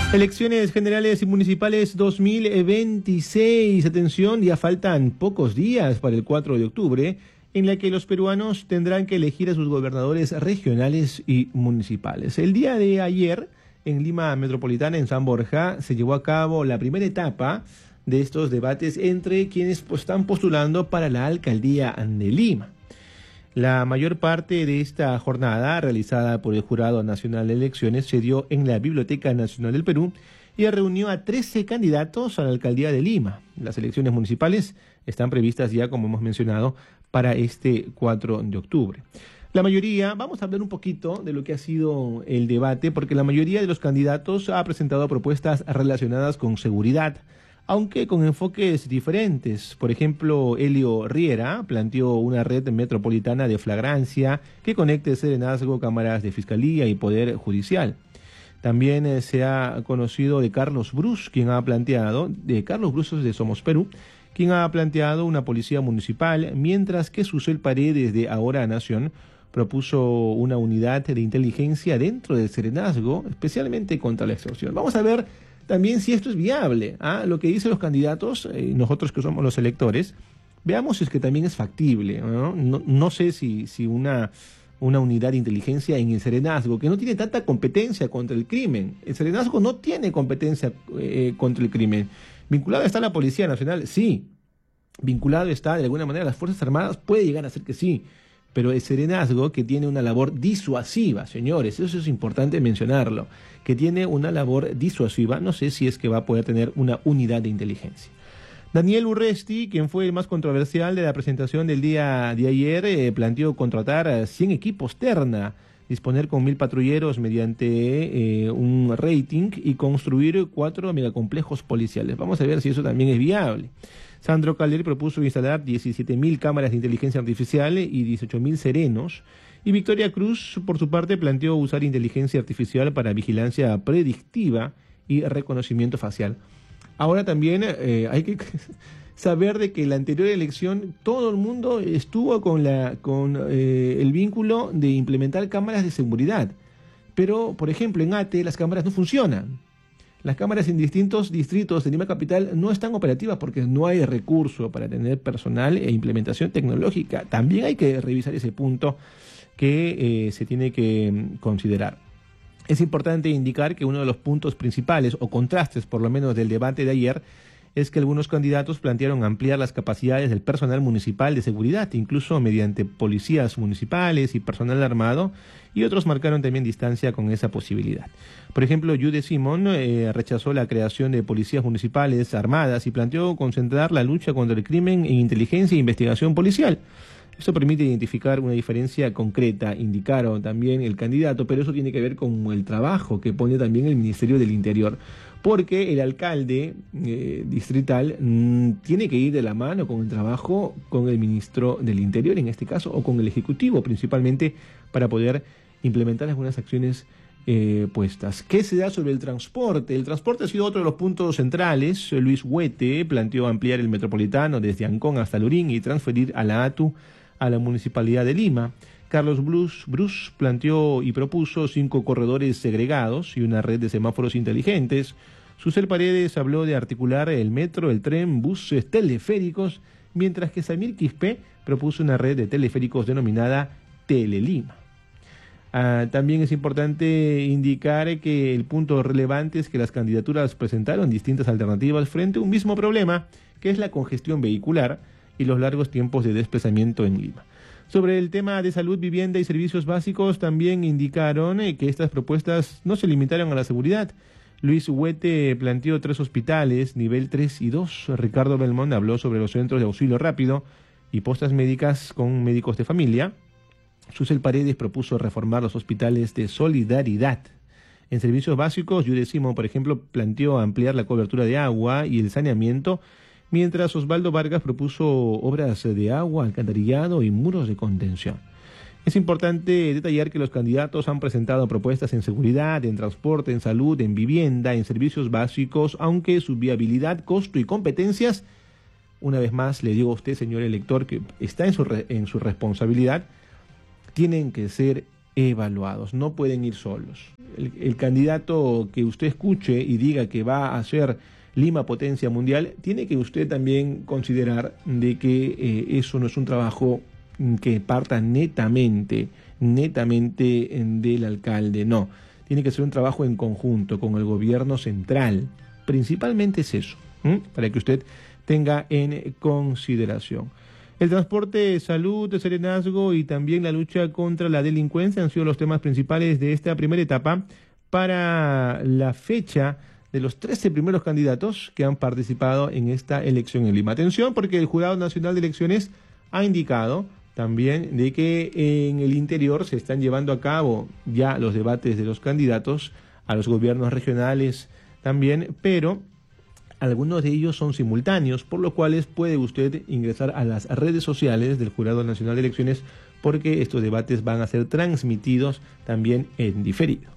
Elecciones generales y municipales 2026. Atención, ya faltan pocos días para el 4 de octubre, en la que los peruanos tendrán que elegir a sus gobernadores regionales y municipales. El día de ayer, en Lima Metropolitana, en San Borja, se llevó a cabo la primera etapa de estos debates entre quienes están postulando para la alcaldía de Lima. La mayor parte de esta jornada, realizada por el Jurado Nacional de Elecciones, se dio en la Biblioteca Nacional del Perú y reunió a 13 candidatos a la alcaldía de Lima. Las elecciones municipales están previstas ya, como hemos mencionado, para este 4 de octubre. La mayoría, vamos a hablar un poquito de lo que ha sido el debate, porque la mayoría de los candidatos ha presentado propuestas relacionadas con seguridad, aunque con enfoques diferentes. Por ejemplo, Helio Riera planteó una red metropolitana de flagrancia que conecte serenazgo, cámaras de fiscalía y poder judicial. También se ha conocido de Carlos Brus, Carlos Brus de Somos Perú, quien ha planteado una policía municipal, mientras que Susel Paredes de Ahora Nación propuso una unidad de inteligencia dentro del serenazgo, especialmente contra la extorsión. Vamos a ver también si esto es viable, lo que dicen los candidatos, nosotros que somos los electores, veamos si es que también es factible, ¿no? No sé si una unidad de inteligencia en el serenazgo, que no tiene tanta competencia contra el crimen. El serenazgo no tiene competencia contra el crimen. ¿Vinculado está la Policía Nacional? Sí. ¿Vinculado está de alguna manera las Fuerzas Armadas? Puede llegar a ser que sí. Pero el serenazgo, que tiene una labor disuasiva, señores, eso es importante mencionarlo, que tiene una labor disuasiva, no sé si es que va a poder tener una unidad de inteligencia. Daniel Urresti, quien fue el más controversial de la presentación del día de ayer, planteó contratar 100 equipos terna, disponer con 1000 patrulleros mediante un rating y construir 4 megacomplejos policiales. Vamos a ver si eso también es viable. Sandro Calder propuso instalar 17.000 cámaras de inteligencia artificial y 18.000 serenos. Y Victoria Cruz, por su parte, planteó usar inteligencia artificial para vigilancia predictiva y reconocimiento facial. Ahora también hay que saber de que en la anterior elección todo el mundo estuvo con el vínculo de implementar cámaras de seguridad. Pero, por ejemplo, en ATE las cámaras no funcionan. Las cámaras en distintos distritos de Lima Capital no están operativas porque no hay recurso para tener personal e implementación tecnológica. También hay que revisar ese punto que se tiene que considerar. Es importante indicar que uno de los puntos principales, o contrastes por lo menos del debate de ayer, es que algunos candidatos plantearon ampliar las capacidades del personal municipal de seguridad, incluso mediante policías municipales y personal armado, y otros marcaron también distancia con esa posibilidad. Por ejemplo, Yude Simón rechazó la creación de policías municipales armadas y planteó concentrar la lucha contra el crimen en inteligencia e investigación policial. Esto permite identificar una diferencia concreta, indicaron también el candidato, pero eso tiene que ver con el trabajo que pone también el Ministerio del Interior, porque el alcalde distrital tiene que ir de la mano con el trabajo con el ministro del Interior, en este caso, o con el Ejecutivo, principalmente para poder implementar algunas acciones puestas. ¿Qué se da sobre el transporte? El transporte ha sido otro de los puntos centrales. Luis Huete planteó ampliar el metropolitano desde Ancón hasta Lurín y transferir a la ATU a la Municipalidad de Lima. Carlos Brus planteó y propuso 5 corredores segregados y una red de semáforos inteligentes. Susel Paredes habló de articular el metro, el tren, buses, teleféricos, mientras que Samir Quispe propuso una red de teleféricos denominada Telelima. También es importante indicar que el punto relevante es que las candidaturas presentaron distintas alternativas frente a un mismo problema, que es la congestión vehicular y los largos tiempos de desplazamiento en Lima. Sobre el tema de salud, vivienda y servicios básicos, también indicaron que estas propuestas no se limitaron a la seguridad. Luis Huete planteó 3 hospitales, nivel 3 y 2. Ricardo Belmont habló sobre los centros de auxilio rápido y postas médicas con médicos de familia. Susel Paredes propuso reformar los hospitales de solidaridad. En servicios básicos, Yude Simón, por ejemplo, planteó ampliar la cobertura de agua y el saneamiento, mientras Osvaldo Vargas propuso obras de agua, alcantarillado y muros de contención. Es importante detallar que los candidatos han presentado propuestas en seguridad, en transporte, en salud, en vivienda, en servicios básicos, aunque su viabilidad, costo y competencias, una vez más le digo a usted, señor elector, que está en su responsabilidad, tienen que ser evaluados, no pueden ir solos. El candidato que usted escuche y diga que va a ser Lima potencia mundial, tiene que usted también considerar de que eso no es un trabajo que parta netamente del alcalde, no. Tiene que ser un trabajo en conjunto con el gobierno central. Principalmente es eso, para que usted tenga en consideración. El transporte, salud, serenazgo y también la lucha contra la delincuencia han sido los temas principales de esta primera etapa para la fecha de los 13 primeros candidatos que han participado en esta elección en Lima. Atención, porque el Jurado Nacional de Elecciones ha indicado también de que en el interior se están llevando a cabo ya los debates de los candidatos a los gobiernos regionales también, pero algunos de ellos son simultáneos, por lo cual puede usted ingresar a las redes sociales del Jurado Nacional de Elecciones porque estos debates van a ser transmitidos también en diferido.